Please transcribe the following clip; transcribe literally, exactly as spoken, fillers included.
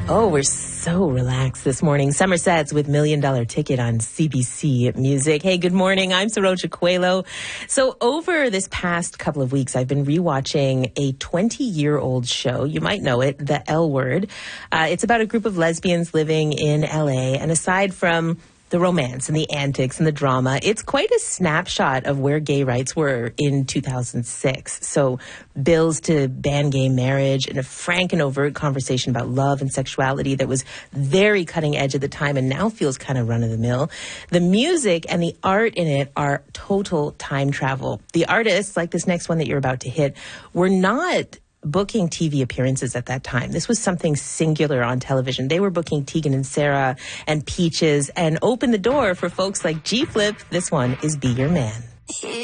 Oh, we're so relaxed this morning. Somerset's with Million Dollar Ticket on C B C Music. Hey, good morning. I'm Saroja Coelho. So over this past couple of weeks, I've been rewatching a twenty-year-old show. You might know it, The L Word. Uh, it's about a group of lesbians living in L A. And aside from the romance and the antics and the drama, it's quite a snapshot of where gay rights were in two thousand six. So bills to ban gay marriage and a frank and overt conversation about love and sexuality that was very cutting edge at the time and now feels kind of run-of-the-mill. The music and the art in it are total time travel. The artists, like this next one that you're about to hit, were not booking T V appearances at that time. This was something singular on television. They were booking Tegan and Sarah and Peaches and opened the door for folks like G-Flip. This one is Be Your Man.